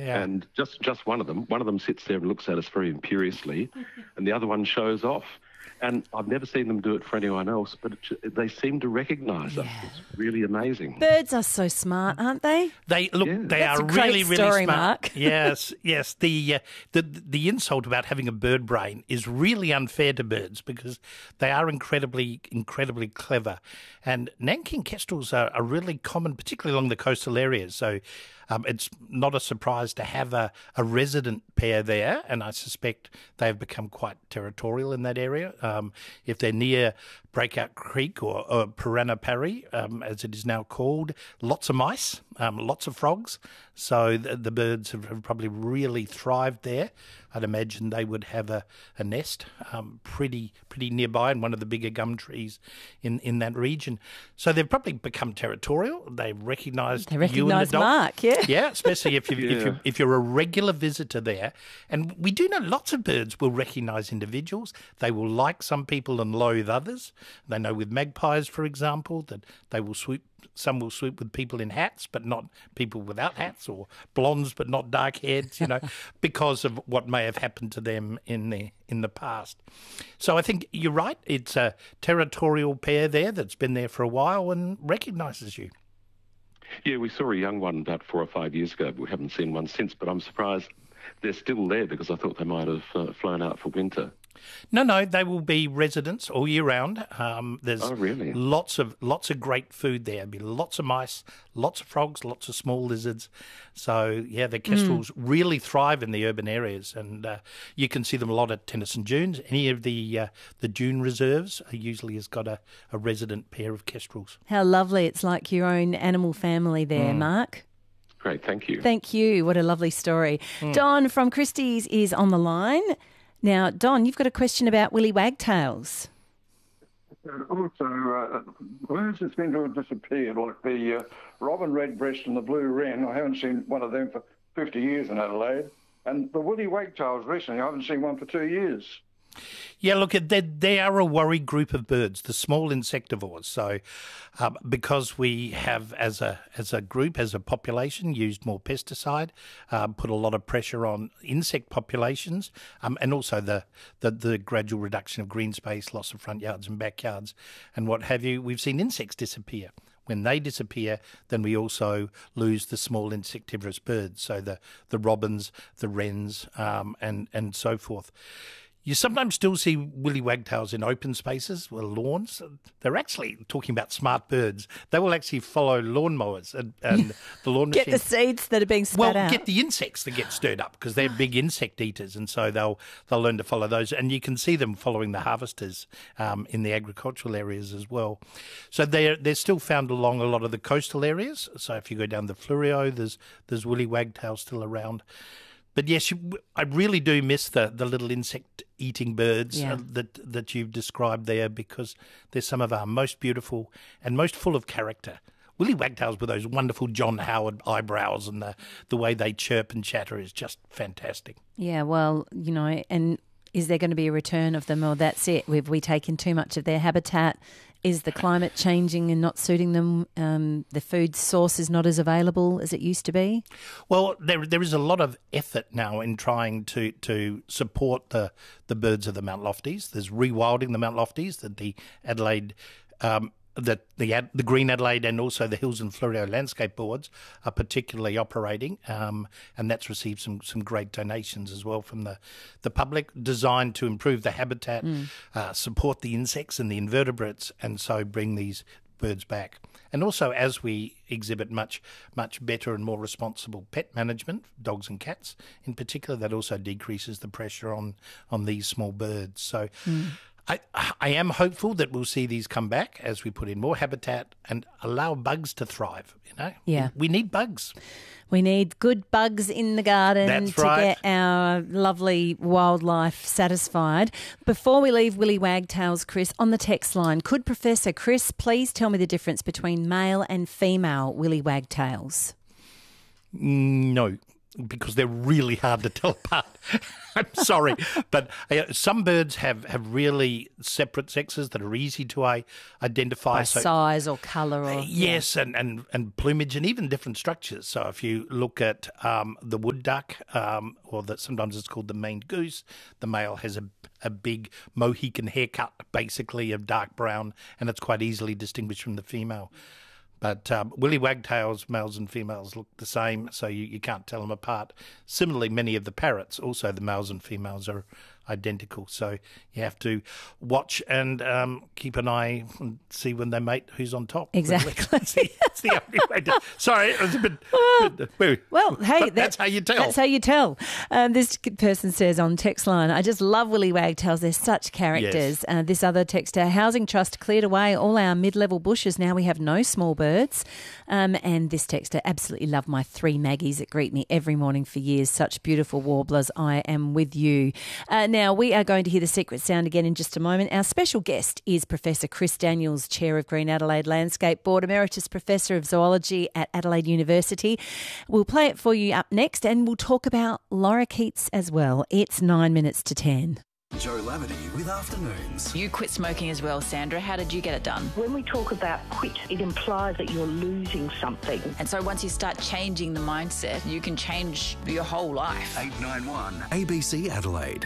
Yeah. And just one of them sits there and looks at us very imperiously, and the other one shows off. And I've never seen them do it for anyone else, but they seem to recognise us. It's really amazing. Birds are so smart, aren't they? They That's are a great really, really story, smart. Mark. Yes. The insult about having a bird brain is really unfair to birds because they are incredibly clever. And Nanking kestrels are really common, particularly along the coastal areas. So it's not a surprise to have a resident pair there, and I suspect they've become quite territorial in that area. If they're near Breakout Creek or Paranaparry, as it is now called, lots of mice, lots of frogs. So the birds have probably really thrived there. I'd imagine they would have a nest pretty nearby in one of the bigger gum trees in that region. So they've probably become territorial. They've recognised you and the dog. Mark, yeah. Yeah, especially if you're a regular visitor there. And we do know lots of birds will recognise individuals. They will like some people and loathe others. They know with magpies, for example, that they will swoop. Some will swoop with people in hats, but not people without hats, or blondes but not dark heads, because of what may have happened to them in the past. So I think you're right. It's a territorial pair there that's been there for a while and recognises you. Yeah, we saw a young one about 4 or 5 years ago, but we haven't seen one since. But I'm surprised they're still there because I thought they might have flown out for winter. No, they will be residents all year round. There's really? lots of great food there. There'll be lots of mice, lots of frogs, lots of small lizards. So yeah, the kestrels really thrive in the urban areas, and you can see them a lot at Tennyson Dunes. Any of the dune reserves usually has got a resident pair of kestrels. How lovely! It's like your own animal family there, Mark. Great, thank you. Thank you. What a lovely story. Don from Christie's is on the line. Now, Don, you've got a question about willy wagtails. Also, birds that seem to have disappeared, like the robin redbreast and the blue wren. I haven't seen one of them for 50 years in Adelaide. And the willy wagtails recently, I haven't seen one for 2 years. Yeah, look, they are a worried group of birds, the small insectivores. So because we have, as a group, as a population, used more pesticide, put a lot of pressure on insect populations, and also the gradual reduction of green space, loss of front yards and backyards and what have you, we've seen insects disappear. When they disappear, then we also lose the small insectivorous birds, so the robins, the wrens, and so forth. You sometimes still see willy wagtails in open spaces, or lawns. They're actually talking about smart birds. They will actually follow lawnmowers and the lawn machine. Get the seeds that are being spat out. Get the insects that get stirred up because they're big insect eaters, and so they'll learn to follow those. And you can see them following the harvesters in the agricultural areas as well. So they're still found along a lot of the coastal areas. So if you go down the Fleurieu, there's willy wagtails still around. But yes, I really do miss the little insect-eating birds that you've described there, because they're some of our most beautiful and most full of character. Willy wagtails with those wonderful John Howard eyebrows, and the way they chirp and chatter is just fantastic. Yeah, well, and is there going to be a return of them, or that's it? Have we taken too much of their habitat? Is the climate changing and not suiting them? The food source is not as available as it used to be? Well, there is a lot of effort now in trying to support the birds of the Mount Lofties. There's rewilding the Mount Lofties that the Adelaide the Green Adelaide and also the Hills and Fleurieu Landscape Boards are particularly operating, and that's received some great donations as well from the public, designed to improve the habitat, support the insects and the invertebrates, and so bring these birds back. And also, as we exhibit much better and more responsible pet management, dogs and cats in particular, that also decreases the pressure on these small birds. So I am hopeful that we'll see these come back as we put in more habitat and allow bugs to thrive. Yeah. We need bugs. We need good bugs in the garden to get our lovely wildlife satisfied. Before we leave willy wagtails, Chris, on the text line, could Professor Chris please tell me the difference between male and female willy wagtails? No. because they're really hard to tell apart. I'm sorry, but some birds have really separate sexes that are easy to identify. By size or colour. Or yes, and plumage and even different structures. So if you look at the wood duck, or sometimes it's called the maned goose, the male has a big Mohican haircut, basically of dark brown, and it's quite easily distinguished from the female. But willy wagtails, males and females, look the same, so you can't tell them apart. Similarly, many of the parrots, also the males and females are identical. So you have to watch and keep an eye and see when they mate who's on top. Exactly. That's the only way to... Sorry, it was a bit... Well, hey, that's how you tell. That's how you tell. This person says on text line, I just love willy wagtails. They're such characters. Yes. This other texter, Housing Trust cleared away all our mid-level bushes. Now we have no small birds. And this texter, absolutely love my 3 Maggies that greet me every morning for years. Such beautiful warblers. I am with you. Now, we are going to hear the secret sound again in just a moment. Our special guest is Professor Chris Daniels, Chair of Green Adelaide Landscape Board, Emeritus Professor of Zoology at Adelaide University. We'll play it for you up next, and we'll talk about lorikeets as well. It's 9 minutes to 10. Joe Laverty with Afternoons. You quit smoking as well, Sandra. How did you get it done? When we talk about quit, it implies that you're losing something. And so once you start changing the mindset, you can change your whole life. 891 ABC Adelaide.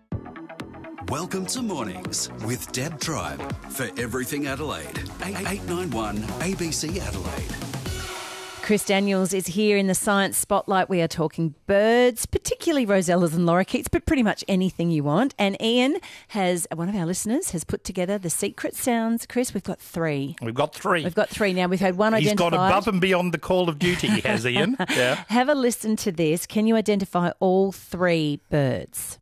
Welcome to Mornings with Deb Tribe for Everything Adelaide. 891 ABC Adelaide. Chris Daniels is here in the Science Spotlight. We are talking birds, particularly rosellas and lorikeets, but pretty much anything you want. And Ian one of our listeners, has put together the secret sounds. Chris, we've got 3. We've got 3. We've got 3 now. We've had one He's identified. He's gone above and beyond the call of duty, has Ian. Yeah. Have a listen to this. Can you identify all 3 birds?